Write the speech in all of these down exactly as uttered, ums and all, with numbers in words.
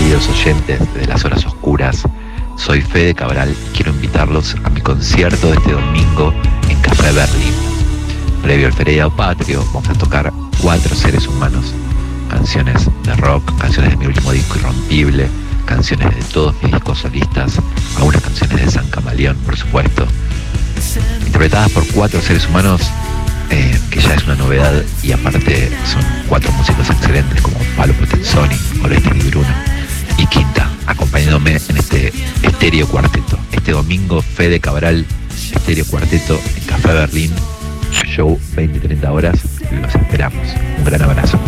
queridos oyentes de Las Horas Oscuras. Soy Fede Cabral y quiero invitarlos a mi concierto de este domingo en Café Berlín. Previo al feriado patrio vamos a tocar Cuatro Seres Humanos, canciones de rock, canciones de mi último disco Irrompible, canciones de todos mis discos solistas, algunas canciones de San Camaleón, por supuesto, interpretadas por cuatro seres humanos, eh, que ya es una novedad, y aparte son cuatro músicos excelentes como Palo Potenzoni, Oreste y Bruno y Quinta, acompañándome en este estéreo cuarteto. Este domingo, Fede Cabral, estéreo cuarteto en Café Berlín, show veinte treinta horas, los esperamos. Un gran abrazo.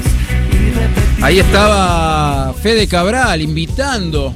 Ahí estaba Fede Cabral invitando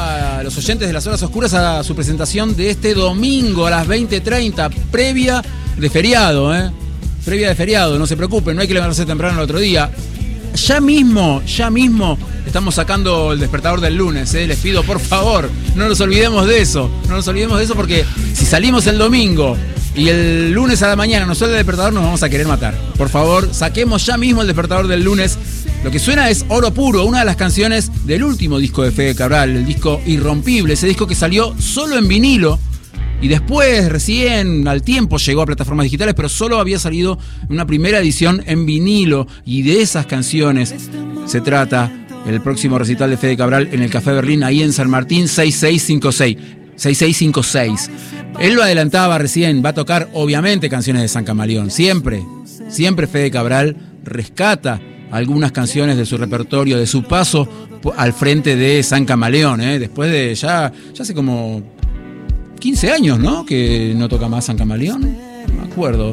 a los oyentes de Las Horas Oscuras a su presentación de este domingo a las veinte treinta, previa de feriado, ¿eh? Previa de feriado, no se preocupen, no hay que levantarse temprano el otro día. Ya mismo, ya mismo estamos sacando el despertador del lunes, ¿eh? Les pido, por favor, no nos olvidemos de eso, no nos olvidemos de eso, porque si salimos el domingo y el lunes a la mañana nos suena el despertador, nos vamos a querer matar. Por favor, saquemos ya mismo el despertador del lunes. Lo que suena es Oro Puro, una de las canciones del último disco de Fede Cabral, el disco Irrompible, ese disco que salió solo en vinilo y después recién al tiempo llegó a plataformas digitales, pero solo había salido una primera edición en vinilo, y de esas canciones se trata el próximo recital de Fede Cabral en el Café Berlín, ahí en San Martín, seis seis cinco seis. seis seis cinco seis. Él lo adelantaba recién, va a tocar obviamente canciones de San Camaleón, siempre, siempre Fede Cabral rescata algunas canciones de su repertorio, de su paso al frente de San Camaleón, ¿eh? Después de ya, ya hace como quince años, ¿no? Que no toca más San Camaleón, no me acuerdo.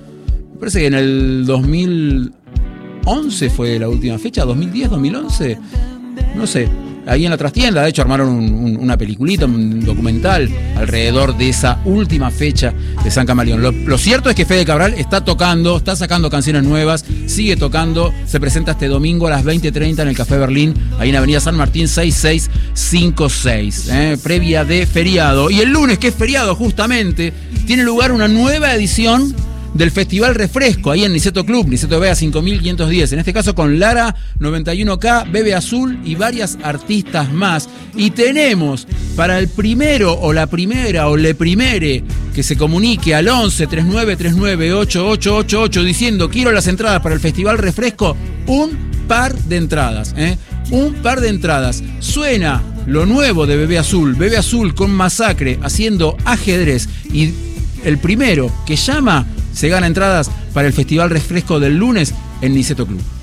Me parece que en el dos mil once fue la última fecha, dos mil diez, dos mil once, no sé. Ahí en la trastienda, de hecho, armaron un, un, una peliculita, un documental alrededor de esa última fecha de San Camaleón. Lo, lo cierto es que Fede Cabral está tocando, está sacando canciones nuevas, sigue tocando, se presenta este domingo a las veinte treinta en el Café Berlín, ahí en Avenida San Martín seis seis cinco seis, eh, previa de feriado. Y el lunes, que es feriado justamente, tiene lugar una nueva edición del Festival Refresco, ahí en Niceto Club, Niceto Vega cinco mil quinientos diez, en este caso con Lara noventa y uno K, Bebe Azul y varias artistas más. Y tenemos para el primero o la primera o le primere que se comunique al once treinta y nueve treinta y nueve ocho ocho ocho ocho diciendo quiero las entradas para el Festival Refresco, un par de entradas, ¿eh? Un par de entradas. Suena lo nuevo de Bebe Azul, Bebe Azul con Masacre haciendo ajedrez, y el primero que llama se gana entradas para el Festival Refresco del lunes en Niceto Club.